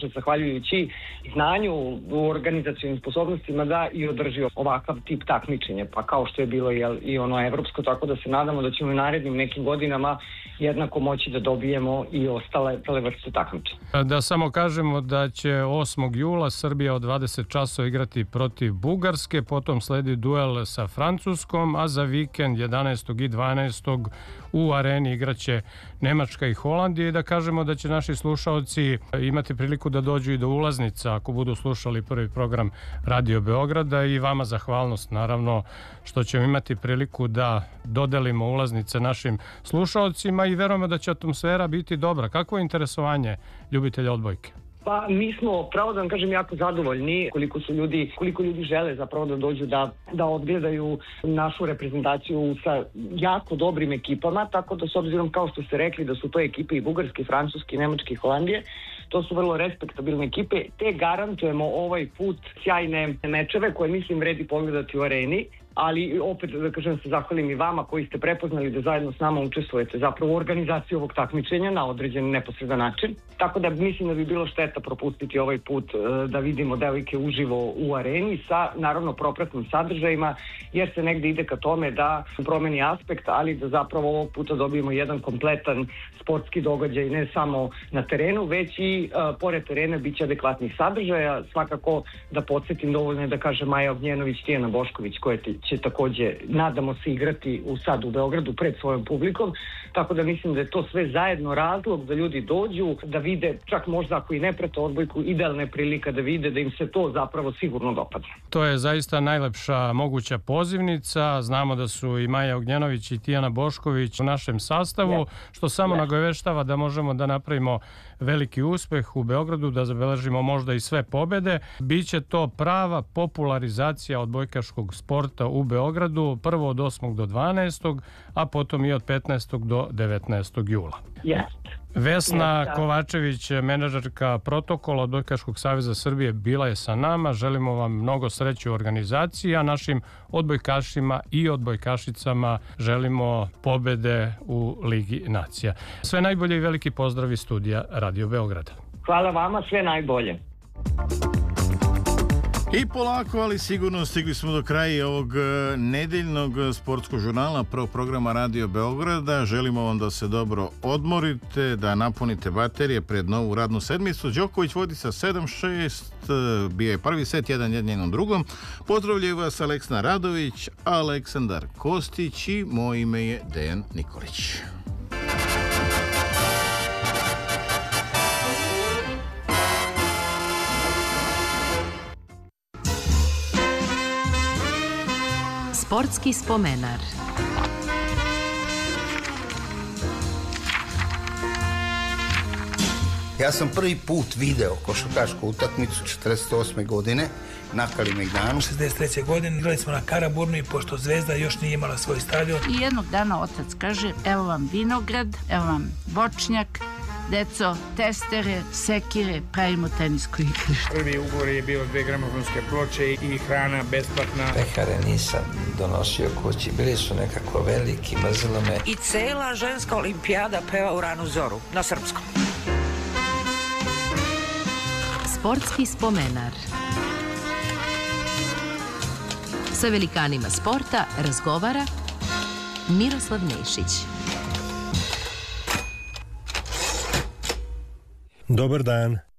može, zahvaljujući znanju, u organizacionim sposobnostima, da i održi ovakav tip takmičenja, pa kao što je bilo i ono evropsko, tako da se nadamo da ćemo u narednim nekim godinama jednako moći da dobijemo i ostale vrste takmičenja. Da samo kažemo da će 8. jula Srbija od 20 časova igrati protiv Bugarske, potom sledi duel sa Francuskom, a za vikend 11. i 12. u areni igraće Nemačka i Holandija, i da kažemo da će naši slušaoci imati priliku da dođu i do ulaznica ako budu slušali prvi program Radio Beograda, i vama zahvalnost naravno što ćemo imati priliku da dodelimo ulaznice našim slušaocima i verujemo da će atmosfera biti dobra. Kakvo je interesovanje ljubitelja odbojke? Pa mi smo, pravo da vam kažem, jako zadovoljni koliko ljudi žele zapravo da dođu da odgledaju našu reprezentaciju sa jako dobrim ekipama, tako da s obzirom, kao što ste rekli, da su to ekipe i Bugarske, Francuske, Nemačke i Holandije, to su vrlo respektabilne ekipe, te garantujemo ovaj put sjajne mečeve koje mislim vredi pogledati u areni. Ali opet da kažem, se zahvalim i vama koji ste prepoznali da zajedno s nama učestvujete zapravo u organizaciji ovog takmičenja na određen neposredan način. Tako da mislim da bi bilo šteta propustiti ovaj put da vidimo devojke uživo u areni sa naravno propratnim sadržajima, jer se negde ide ka tome da promeni aspekt, ali da zapravo ovog puta dobijemo jedan kompletan sportski događaj, ne samo na terenu, već i pored terena biće adekvatnih sadržaja. Svakako da podsjetim, dovoljno je da kaže Maja Ognjenović, Tijana Bošković, koje će takođe, nadamo se, igrati sad u Beogradu pred svojom publikom, tako da mislim da je to sve zajedno razlog da ljudi dođu, da vide, čak možda ako i ne prate odbojku, idealna je prilika da vide da im se to zapravo sigurno dopadne. To je zaista najlepša moguća pozivnica. Znamo da su i Maja Ognjenović i Tijana Bošković u našem sastavu, što samo nagoveštava da možemo da napravimo veliki uspeh u Beogradu, da zabeležimo možda i sve pobede. Biće to prava popularizacija odbojkaškog sporta u Beogradu, prvo od 8. do 12. a potom i od 15. do 19. jula. Vesna Kovačević, menadžerka protokola Odbojkaškog saveza Srbije, bila je sa nama. Želimo vam mnogo sreće u organizaciji, a našim odbojkašima i odbojkašicama želimo pobede u Ligi nacija. Sve najbolje i veliki pozdrav iz studija Radio Beograda. Hvala vama, sve najbolje. I polako, ali sigurno stigli smo do kraja ovog nedeljnog sportskog žurnala, prvog programa Radio Beograda. Želimo vam da se dobro odmorite, da napunite baterije pred novu radnu sedmicu. Đoković vodi sa 7-6, bio je prvi set 1-1 drugom. Pozdravljaju vas Aleksandar Radović, Aleksandar Kostić i moje ime je Dejan Nikolić. Sportski spomenar. Ja sam prvi put video košarkašku utakmicu 48. godine na Kalemegdanu. 63. godine igrali smo na Karaburmi, pošto Zvezda još nije imala svoj stadion. I jednog dana otac kaže, evo vam vinograd, evo vam voćnjak, deco, testere, sekire, pravimo tenisko igrište. Prvi ugovor je bio 2 gramofonske ploče i hrana besplatna. Pekare nisam donosio kući, bili su nekako veliki, mrzilo me. I cela ženska olimpijada peva u ranu zoru, na srpskom. Sportski spomenar. Sa velikanima sporta razgovara Miroslav Nešić. Dobar dan.